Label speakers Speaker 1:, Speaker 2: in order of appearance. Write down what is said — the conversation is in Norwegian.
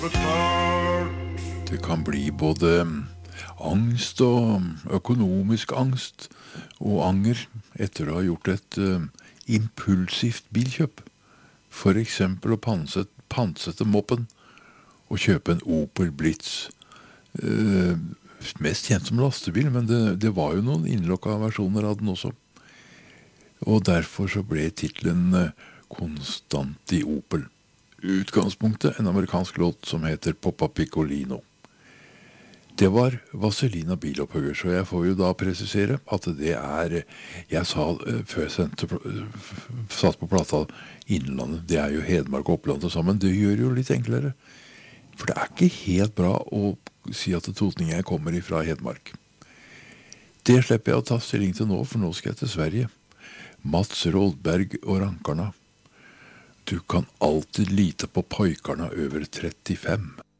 Speaker 1: Det kan bli både angst og økonomisk angst og anger etter å ha gjort et impulsivt bilkjøp. For eksempel å pansette moppen og kjøpe en Opel Blitz. Mest kjent som lastebil, men det var jo noen innlokka versjoner av den også. Og derfor så ble titlen Konstant i Opel. Utgangspunktet en amerikansk låt som heter Poppa Piccolino. Det var Vazelina Bilopphøggers, så jeg får jo da presisere at det jeg sa før jeg satt på plata Innlandet, det er jo Hedmark og Oppland til sammen. Det gjør jo litt enklere. For det er ikke helt bra å si at totninger kommer ifra Hedmark. Det slipper jeg å ta stilling til nå, for nå skal jeg til Sverige. Mats Rådberg og Rankarna. Du kan alltid lite på pojkarna over 35.